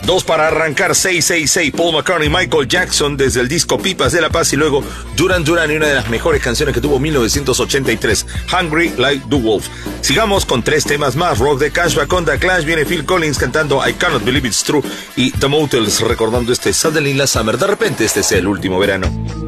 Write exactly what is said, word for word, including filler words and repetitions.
Dos para arrancar, seis seis seis, Paul McCartney, Michael Jackson desde el disco Pipas de la Paz y luego Duran Duran y una de las mejores canciones que tuvo mil novecientos ochenta y tres, Hungry Like the Wolf. Sigamos con tres temas más, rock de Cashback con The Clash, viene Phil Collins cantando I Cannot Believe It's True y The Motels recordando este Suddenly Last Summer, de repente este es el último verano.